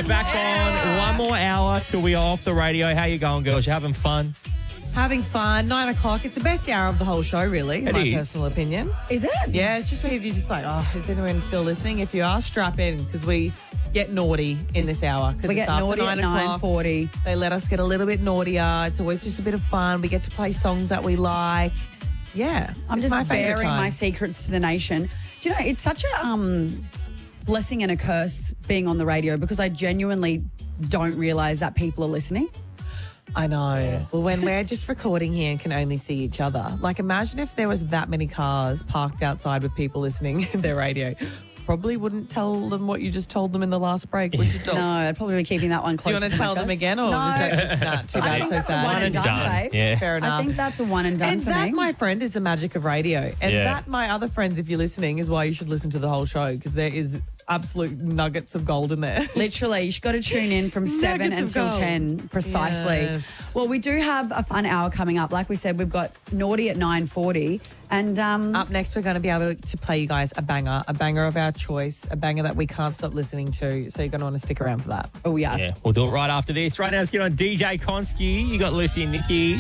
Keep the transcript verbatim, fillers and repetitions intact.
We're back on one more hour till we are off the radio. How you going, girls? You having fun? Having fun. Nine o'clock. It's the best hour of the whole show, really, in It my is. personal opinion. Is it? Yeah, it's just where you're just like, oh, is anyone still listening? If you are, strap in because we get naughty in this hour. We it's get after naughty nine at nine o'clock. forty. They let us get a little bit naughtier. It's always just a bit of fun. We get to play songs that we like. Yeah. I'm it's just my favourite bearing time. my secrets to the nation. Do you know, it's such a um, blessing and a curse being on the radio because I genuinely don't realise that people are listening. I know. Well, when we're just recording here and can only see each other, like imagine if there was that many cars parked outside with people listening to their radio. Probably wouldn't tell them what you just told them in the last break, would you? Doll? No, I'd probably be keeping that one Do close. you want to to my tell them chest. again, or No. is that just not too I bad? think So that's a sad. one and done, done. babe. Yeah. Fair enough. I think that's a one and done And for that, me. my friend, is the magic of radio. And Yeah. that, my other friends, if you're listening, is why you should listen to the whole show because there is absolute nuggets of gold in there. Literally, you've got to tune in from seven Nuggets of until gold. ten precisely. Yes. Well, we do have a fun hour coming up. Like we said, we've got Naughty at nine forty. And um, Up next, we're going to be able to play you guys a banger, a banger of our choice, a banger that we can't stop listening to. So you're going to want to stick around for that. oh, yeah. Yeah, we'll do it right after this. Right now, let's get on D J Konski. You got Lucy and Nikki.